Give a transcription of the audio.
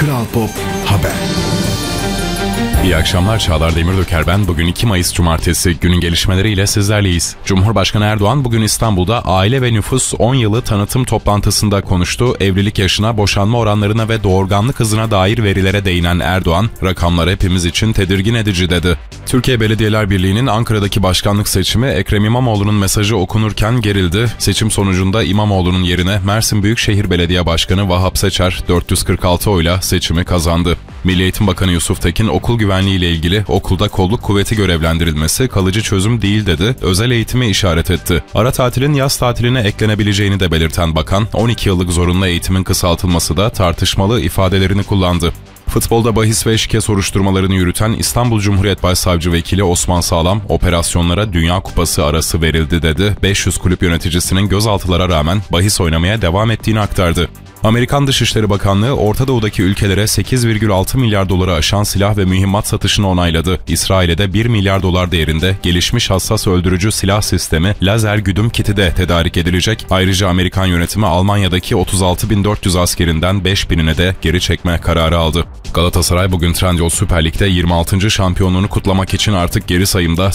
Kral Pop Haber. İyi akşamlar, Çağlar Demiröker ben. Bugün 2 Mayıs Cumartesi, günün gelişmeleriyle sizlerleyiz. Cumhurbaşkanı Erdoğan bugün İstanbul'da Aile ve Nüfus 10 yılı tanıtım toplantısında konuştu. Evlilik yaşına, boşanma oranlarına ve doğurganlık hızına dair verilere değinen Erdoğan, rakamlar hepimiz için tedirgin edici dedi. Türkiye Belediyeler Birliği'nin Ankara'daki başkanlık seçimi Ekrem İmamoğlu'nun mesajı okunurken gerildi. Seçim sonucunda İmamoğlu'nun yerine Mersin Büyükşehir Belediye Başkanı Vahap Seçer 446 oyla seçimi kazandı. Milli Eğitim Bakanı Yusuf Tekin, okul güvenliği ile ilgili okulda kolluk kuvveti görevlendirilmesi kalıcı çözüm değil dedi, özel eğitimi işaret etti. Ara tatilin yaz tatiline eklenebileceğini de belirten bakan, 12 yıllık zorunlu eğitimin kısaltılması da tartışmalı ifadelerini kullandı. Futbolda bahis ve şike soruşturmalarını yürüten İstanbul Cumhuriyet Başsavcı Vekili Osman Sağlam, operasyonlara Dünya Kupası arası verildi dedi. 500 kulüp yöneticisinin gözaltılara rağmen bahis oynamaya devam ettiğini aktardı. Amerikan Dışişleri Bakanlığı, Orta Doğu'daki ülkelere 8,6 milyar doları aşan silah ve mühimmat satışını onayladı. İsrail'e de 1 milyar dolar değerinde gelişmiş hassas öldürücü silah sistemi lazer güdüm kiti de tedarik edilecek. Ayrıca Amerikan yönetimi Almanya'daki 36.400 askerinden 5.000'ine de geri çekme kararı aldı. Galatasaray bugün Trendyol Süper Lig'de 26. şampiyonluğunu kutlamak için artık geri sayımda